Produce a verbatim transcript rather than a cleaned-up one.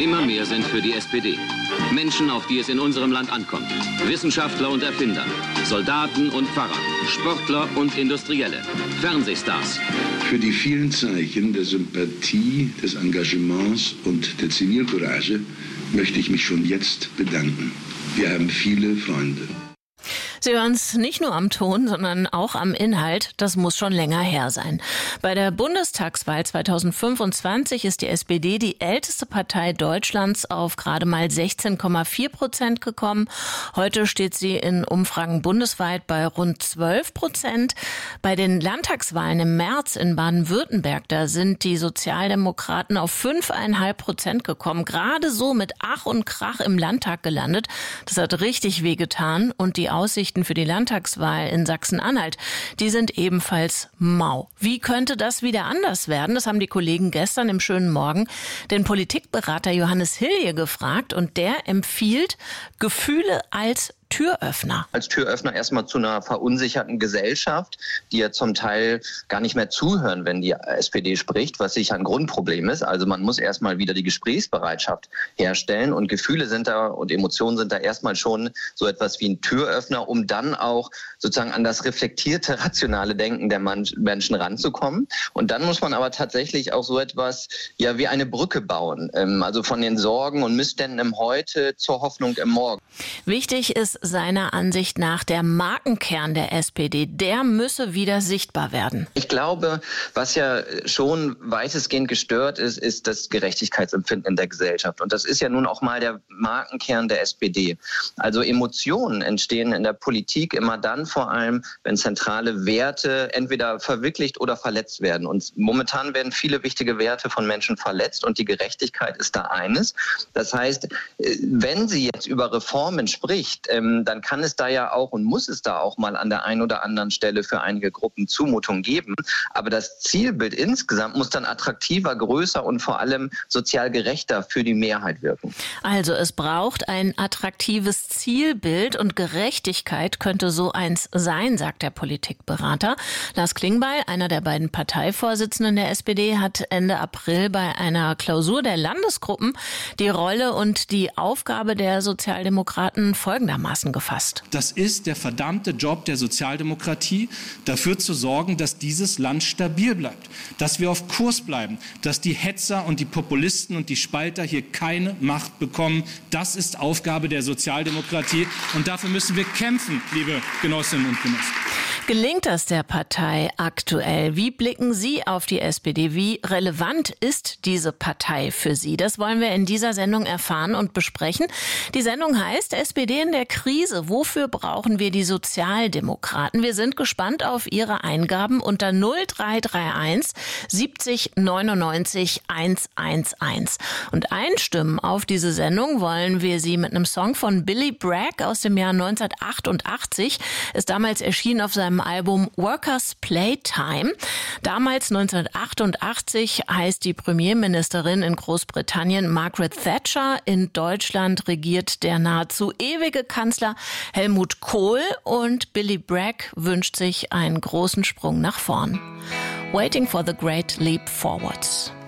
Immer mehr sind für die S P D. Menschen, auf die es in unserem Land ankommt. Wissenschaftler und Erfinder, Soldaten und Pfarrer, Sportler und Industrielle, Fernsehstars. Für die vielen Zeichen der Sympathie, des Engagements und der Zivilcourage möchte ich mich schon jetzt bedanken. Wir haben viele Freunde. Sie hören es nicht nur am Ton, sondern auch am Inhalt. Das muss schon länger her sein. Bei der Bundestagswahl zweitausendfünfundzwanzig ist die S P D die älteste Partei Deutschlands auf gerade mal sechzehn Komma vier Prozent gekommen. Heute steht sie in Umfragen bundesweit bei rund zwölf Prozent. Bei den Landtagswahlen im März in Baden-Württemberg, da sind die Sozialdemokraten auf fünf Komma fünf Prozent gekommen. Gerade so mit Ach und Krach im Landtag gelandet. Das hat richtig wehgetan und die Aussichten für die Landtagswahl in Sachsen-Anhalt, die sind ebenfalls mau. Wie könnte das wieder anders werden? Das haben die Kollegen gestern im Schönen Morgen den Politikberater Johannes Hilje gefragt und der empfiehlt Gefühle als Türöffner. Als Türöffner erstmal zu einer verunsicherten Gesellschaft, die ja zum Teil gar nicht mehr zuhören, wenn die S P D spricht, was sicher ein Grundproblem ist. Also man muss erstmal wieder die Gesprächsbereitschaft herstellen und Gefühle sind da und Emotionen sind da erstmal schon so etwas wie ein Türöffner, um dann auch sozusagen an das reflektierte, rationale Denken der Menschen ranzukommen. Und dann muss man aber tatsächlich auch so etwas ja wie eine Brücke bauen. Also von den Sorgen und Missständen im Heute zur Hoffnung im Morgen. Wichtig ist seiner Ansicht nach der Markenkern der S P D. Der müsse wieder sichtbar werden. Ich glaube, was ja schon weitestgehend gestört ist, ist das Gerechtigkeitsempfinden in der Gesellschaft. Und das ist ja nun auch mal der Markenkern der S P D. Also Emotionen entstehen in der Politik immer dann vor allem, wenn zentrale Werte entweder verwirklicht oder verletzt werden. Und momentan werden viele wichtige Werte von Menschen verletzt und die Gerechtigkeit ist da eines. Das heißt, wenn sie jetzt über Reformen spricht, dann kann es da ja auch und muss es da auch mal an der einen oder anderen Stelle für einige Gruppen Zumutung geben. Aber das Zielbild insgesamt muss dann attraktiver, größer und vor allem sozial gerechter für die Mehrheit wirken. Also es braucht ein attraktives Zielbild und Gerechtigkeit könnte so eins sein, sagt der Politikberater. Lars Klingbeil, einer der beiden Parteivorsitzenden der S P D, hat Ende April bei einer Klausur der Landesgruppen die Rolle und die Aufgabe der Sozialdemokraten folgendermaßen gefasst. Das ist der verdammte Job der Sozialdemokratie, dafür zu sorgen, dass dieses Land stabil bleibt, dass wir auf Kurs bleiben, dass die Hetzer und die Populisten und die Spalter hier keine Macht bekommen. Das ist Aufgabe der Sozialdemokratie und dafür müssen wir kämpfen, liebe Genossinnen und Genossen. Gelingt das der Partei aktuell? Wie blicken Sie auf die S P D? Wie relevant ist diese Partei für Sie? Das wollen wir in dieser Sendung erfahren und besprechen. Die Sendung heißt S P D in der Krise. Wofür brauchen wir die Sozialdemokraten? Wir sind gespannt auf Ihre Eingaben unter null drei drei eins siebzig neunundneunzig hundertzehn. Und einstimmen auf diese Sendung wollen wir Sie mit einem Song von Billy Bragg aus dem Jahr neunzehnhundertachtundachtzig. Ist damals erschienen auf seinem Album Workers Playtime. Damals neunzehnhundertachtundachtzig heißt die Premierministerin in Großbritannien Margaret Thatcher. In Deutschland regiert der nahezu ewige Kanzler Helmut Kohl und Billy Bragg wünscht sich einen großen Sprung nach vorn. Waiting for the Great Leap Forwards.